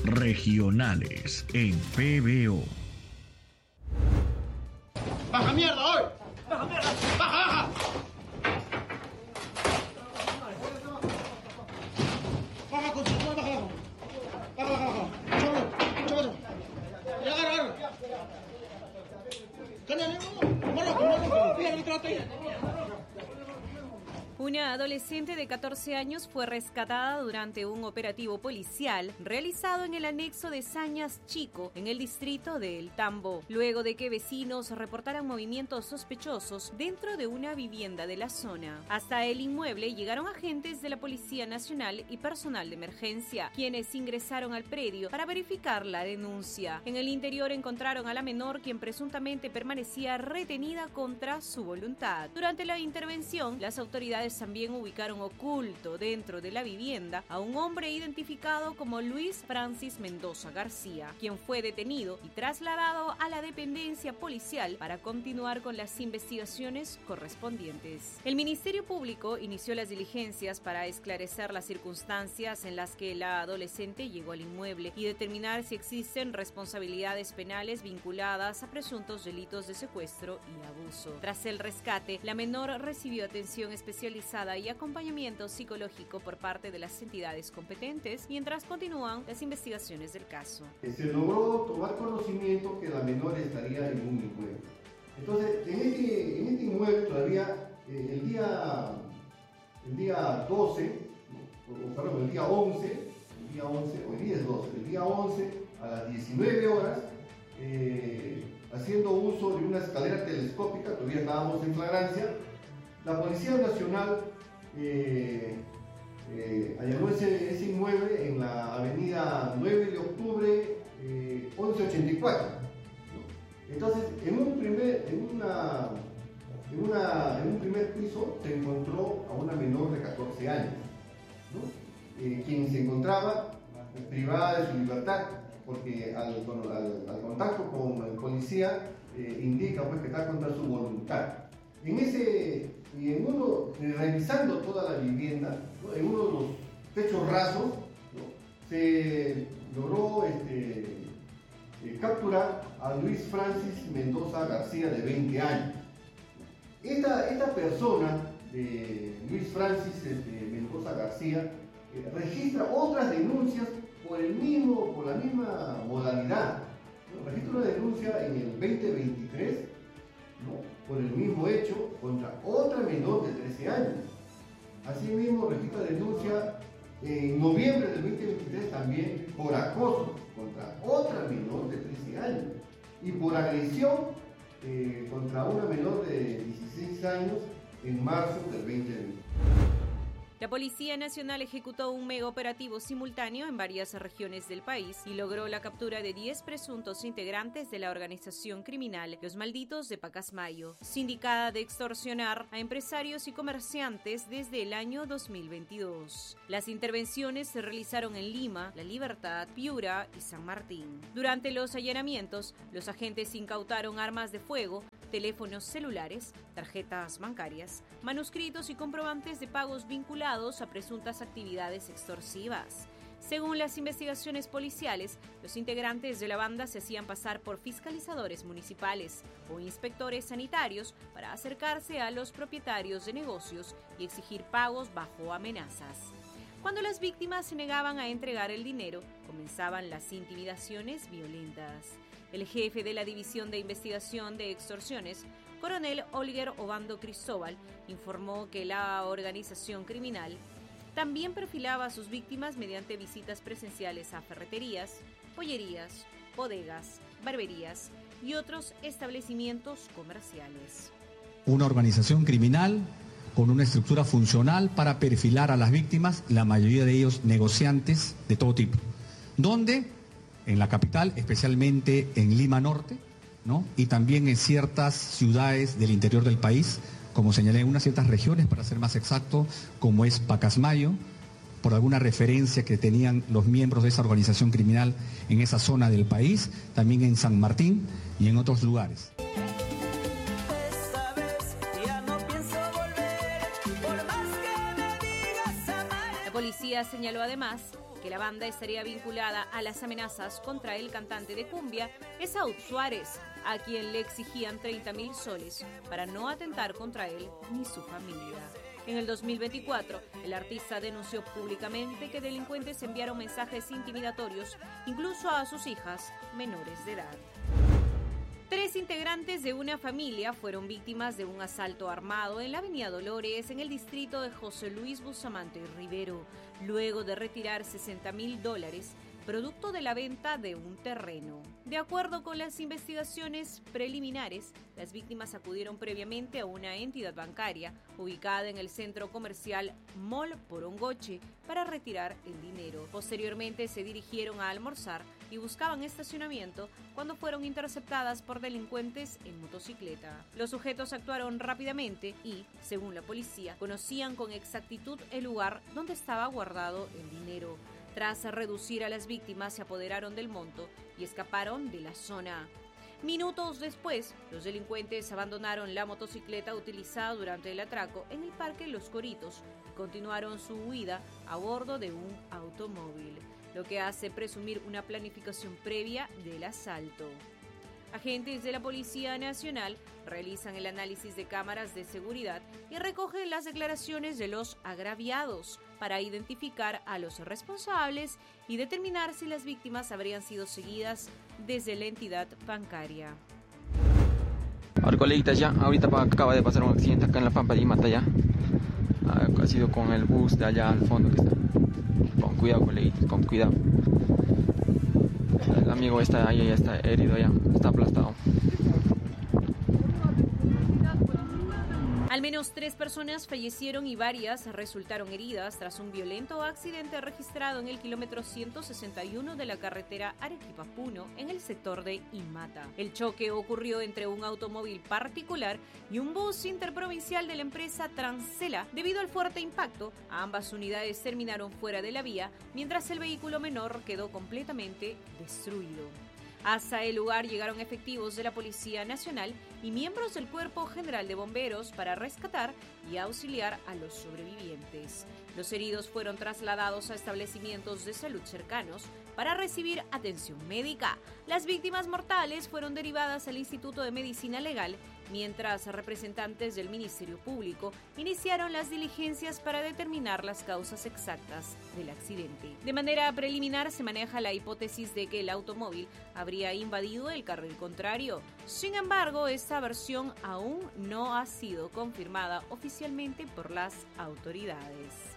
regionales en PBO. ¡Baja mierda hoy! ¡Baja mierda! ¡Baja, baja! ¡Baja, con su baja, baja! ¡Baja, baja, baja! ¡Cholo! ¡Ya, agarra! ¡Cállale, no! ¡Mira, Una adolescente de 14 años fue rescatada durante un operativo policial realizado en el anexo de Sañas Chico, en el distrito de El Tambo, luego de que vecinos reportaran movimientos sospechosos dentro de una vivienda de la zona. Hasta el inmueble llegaron agentes de la Policía Nacional y personal de emergencia, quienes ingresaron al predio para verificar la denuncia. En el interior encontraron a la menor, quien presuntamente permanecía retenida contra su voluntad. Durante la intervención, las autoridades también ubicaron oculto dentro de la vivienda a un hombre identificado como Luis Francis Mendoza García, quien fue detenido y trasladado a la dependencia policial para continuar con las investigaciones correspondientes. El Ministerio Público inició las diligencias para esclarecer las circunstancias en las que la adolescente llegó al inmueble y determinar si existen responsabilidades penales vinculadas a presuntos delitos de secuestro y abuso. Tras el rescate, la menor recibió atención especializada y acompañamiento psicológico por parte de las entidades competentes mientras continúan las investigaciones del caso. Se logró tomar conocimiento que la menor estaría en un inmueble. Entonces, en este inmueble todavía el día 12, perdón, el día 11, hoy día es 12, el día 11 a las 19 horas, haciendo uso de una escalera telescópica, todavía estábamos en flagrancia, la Policía Nacional allanó ese inmueble en la avenida 9 de octubre 1184. Entonces, en un primer piso se encontró a una menor de 14 años, ¿no? Quien se encontraba privada de su libertad, porque al contacto con el policía indica pues, que está contra su voluntad. Revisando toda la vivienda, ¿no? En uno de los techos rasos, ¿no? Se logró capturar a Luis Francis Mendoza García, de 20 años. Esta persona, de Luis Francis Mendoza García, registra otras denuncias por la misma modalidad, ¿no? Registra una denuncia en el 2023, ¿no? Por el mismo hecho contra otra menor de 13 años. Asimismo, registra denuncia en noviembre del 2023 también por acoso contra otra menor de 13 años y por agresión contra una menor de 16 años en marzo del 2020. La Policía Nacional ejecutó un mega operativo simultáneo en varias regiones del país y logró la captura de 10 presuntos integrantes de la organización criminal Los Malditos de Pacasmayo, sindicada de extorsionar a empresarios y comerciantes desde el año 2022. Las intervenciones se realizaron en Lima, La Libertad, Piura y San Martín. Durante los allanamientos, los agentes incautaron armas de fuego, teléfonos celulares, tarjetas bancarias, manuscritos y comprobantes de pagos vinculados a presuntas actividades extorsivas. Según las investigaciones policiales, los integrantes de la banda se hacían pasar por fiscalizadores municipales o inspectores sanitarios para acercarse a los propietarios de negocios y exigir pagos bajo amenazas. Cuando las víctimas se negaban a entregar el dinero, comenzaban las intimidaciones violentas. El jefe de la División de Investigación de Extorsiones, coronel Olger Obando Cristóbal, informó que la organización criminal también perfilaba a sus víctimas mediante visitas presenciales a ferreterías, pollerías, bodegas, barberías y otros establecimientos comerciales. Una organización criminal con una estructura funcional para perfilar a las víctimas, la mayoría de ellos negociantes de todo tipo, donde en la capital, especialmente en Lima Norte, ¿no? Y también en ciertas ciudades del interior del país, como señalé, en unas ciertas regiones, para ser más exacto, como es Pacasmayo, por alguna referencia que tenían los miembros de esa organización criminal en esa zona del país, también en San Martín y en otros lugares. La policía señaló además que la banda estaría vinculada a las amenazas contra el cantante de cumbia Esaú Suárez, a quien le exigían 30.000 soles para no atentar contra él ni su familia. En el 2024, el artista denunció públicamente que delincuentes enviaron mensajes intimidatorios, incluso a sus hijas menores de edad. 3 integrantes de una familia fueron víctimas de un asalto armado en la avenida Dolores, en el distrito de José Luis Bustamante Rivero, luego de retirar $60.000, producto de la venta de un terreno. De acuerdo con las investigaciones preliminares, las víctimas acudieron previamente a una entidad bancaria ubicada en el centro comercial Mall Porongoche para retirar el dinero. Posteriormente se dirigieron a almorzar y buscaban estacionamiento cuando fueron interceptadas por delincuentes en motocicleta. Los sujetos actuaron rápidamente y, según la policía, conocían con exactitud el lugar donde estaba guardado el dinero. Tras reducir a las víctimas, se apoderaron del monto y escaparon de la zona. Minutos después, los delincuentes abandonaron la motocicleta utilizada durante el atraco en el Parque Los Coritos y continuaron su huida a bordo de un automóvil, lo que hace presumir una planificación previa del asalto. Agentes de la Policía Nacional realizan el análisis de cámaras de seguridad y recogen las declaraciones de los agraviados para identificar a los responsables y determinar si las víctimas habrían sido seguidas desde la entidad bancaria. Ahora, coleguitas, ya ahorita acaba de pasar un accidente acá en la Pampa de Imata, ya. Ha sido con el bus de allá al fondo que está. Con cuidado, coleguitas, con cuidado. El amigo está ahí, ya está herido, ya está aplastado. Al menos 3 personas fallecieron y varias resultaron heridas tras un violento accidente registrado en el kilómetro 161 de la carretera Arequipa-Puno, en el sector de Imata. El choque ocurrió entre un automóvil particular y un bus interprovincial de la empresa Transela. Debido al fuerte impacto, ambas unidades terminaron fuera de la vía, mientras el vehículo menor quedó completamente destruido. Hasta el lugar llegaron efectivos de la Policía Nacional y miembros del Cuerpo General de Bomberos para rescatar y auxiliar a los sobrevivientes. Los heridos fueron trasladados a establecimientos de salud cercanos para recibir atención médica. Las víctimas mortales fueron derivadas al Instituto de Medicina Legal, mientras representantes del Ministerio Público iniciaron las diligencias para determinar las causas exactas del accidente. De manera preliminar se maneja la hipótesis de que el automóvil habría invadido el carril contrario. Sin embargo, esta versión aún no ha sido confirmada oficialmente por las autoridades.